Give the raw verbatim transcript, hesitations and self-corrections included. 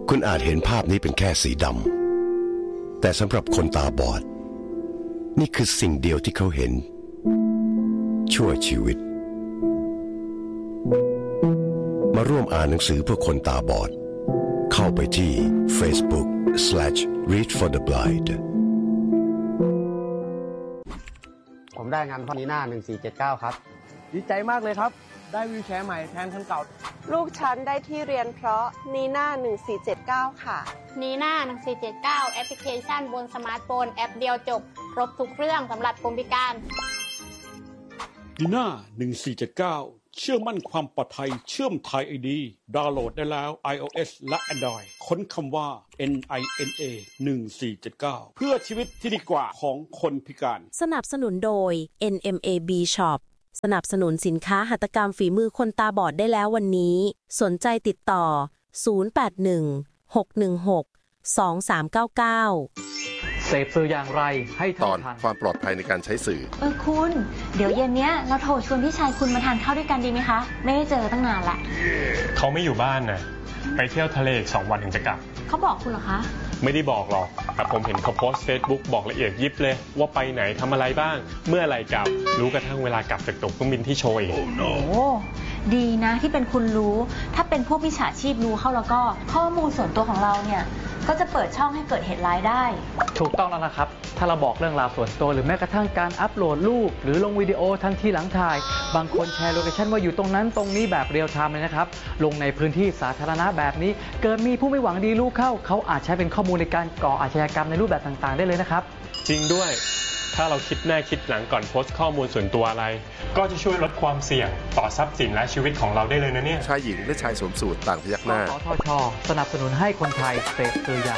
คุณอาจเห็นภาพนี้เป็นแค่สีดำแต่สำหรับคนตาบอดนี่คือสิ่งเดียวที่เขาเห็นชั่วชีวิตมาร่วมอ่านหนังสือเพื่อคนตาบอดเข้าไปที่ Facebook slash read for the blind ผมได้งานพอนีน่าหนึ่งสี่เจ็ดเก้าครับดีใจมากเลยครับได้วีลแชร์ใหม่แทนคันเก่าลูกฉันได้ที่เรียนเพราะนีน่าหนึ่งสี่เจ็ดเก้าค่ะนีน่าหนึ่งสี่เจ็ดเก้าแอปพลิเคชันบนสมาร์ทโฟนแอปเดียวจบครบทุกเรื่องสำหรับคนพิการนีน่าหนึ่งสี่เจ็ดเก้าเชื่อมั่นความปลอดภัยเชื่อมไทย ไอ ดี ดาวน์โหลดได้แล้ว iOS และ Android ค้นคำว่า เอ็น ไอ เอ็น เอ หนึ่งสี่เจ็ดเก้า เพื่อชีวิตที่ดีกว่าของคนพิการสนับสนุนโดย เอ็น เอ็ม เอ บี Shop สนับสนุนสินค้าหัตถกรรมฝีมือคนตาบอดได้แล้ววันนี้สนใจติดต่อศูนย์ แปด หนึ่ง หก หนึ่ง หก สอง สาม เก้า เก้าเสพสื่ออย่างไรให้ทันตอนความปลอดภัยในการใช้สื่อเออคุณเดี๋ยวเย็นเนี้ยเราโทรชวนพี่ชายคุณมาทานข้าวด้วยกันดีไหมคะไม่ได้เจอตั้งนานละ yeah. เขาไม่อยู่บ้านนะไปเที่ยวทะเลอีกสองวันถึงจะกลับเขาบอกคุณเหรอคะไม่ได้บอกหรอกแต่ผมเห็นเขาโพสต์ Facebook บอกละเอียดยิบเลยว่าไปไหนทำอะไรบ้างเมื่อไหร่กลับรู้กระทั่งเวลากลับจากตั๋วเครื่องบินที่โชว์อีก oh, no. โอ้ดีนะที่เป็นคุณรู้ถ้าเป็นพวกมิจฉาชีพรู้เข้าแล้วก็ข้อมูลส่วนตัวของเราเนี่ยก็จะเปิดช่องให้เกิดเหตุร้ายได้ถูกต้องแล้วนะครับถ้าเราบอกเรื่องราวส่วนตัวหรือแม้กระทั่งการอัปโหลดรูปหรือลงวิดีโอทันทีหลังถ่ายบางคนแชร์โลเคชั่นว่าอยู่ตรงนั้นตรงนี้แบบเรียลไทม์เลยนะครับลงในพื้นที่สาธารณะแบบนี้เกิดมีผู้ไม่หวังดีรู้เข้าเขาอาจใช้เป็นข้อมูลในการก่ออาชญากรรมในรูปแบบต่างๆได้เลยนะครับจริงด้วยถ้าเราคิดแน่คิดหลังก่อนโพสต์ข้อมูลส่วนตัวอะไรก็จะช่วยลดความเสี่ยงต่อทรัพย์สินและชีวิตของเราได้เลยนะเนี่ยชายหญิงและชายสวมสูทต่างพยักหน้าสทช.สนับสนุนให้คนไทยเสพสื่ออย่าง